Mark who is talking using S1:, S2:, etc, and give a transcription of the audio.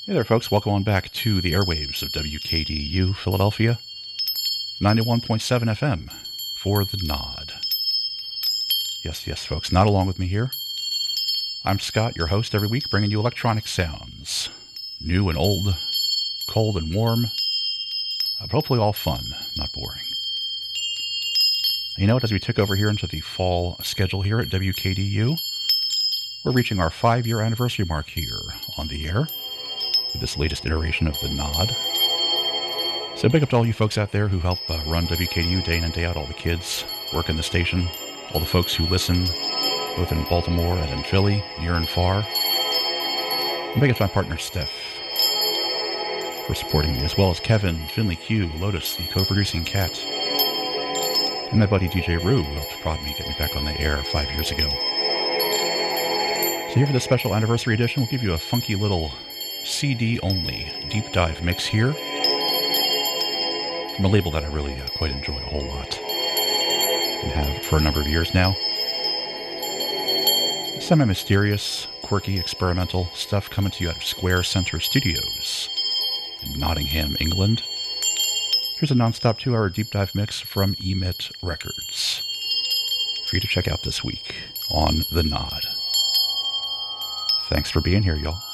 S1: Hey there, folks. Welcome on back to the airwaves of WKDU Philadelphia, 91.7 FM for the Nod. Yes, folks, not along with me here. I'm Scott, your host every week, bringing you electronic sounds. New and old, cold and warm, but hopefully all fun, not boring. You know what, as we tick over here into the fall schedule here at WKDU, we're reaching our 5-year anniversary mark here on the air with this latest iteration of the Nod. So big up to all you folks out there who help run WKDU day in and day out, all the kids working the station, all the folks who listen both in Baltimore and in Philly, near and far. And big up to my partner Steph for supporting me, as well as Kevin, Finley Q, Lotus, the co-producing cat, and my buddy DJ Rue, who helped prod me, get me back on the air 5 years ago. So here for this special anniversary edition, we'll give you a funky little CD-only deep dive mix here from a label that I really quite enjoy a whole lot and have for a number of years now. Semi-mysterious, quirky, experimental stuff coming to you out of Square Center Studios in Nottingham, England. Here's a non-stop 2-hour deep dive mix from Emit Records for you to check out this week on The Nod. Thanks for being here, y'all.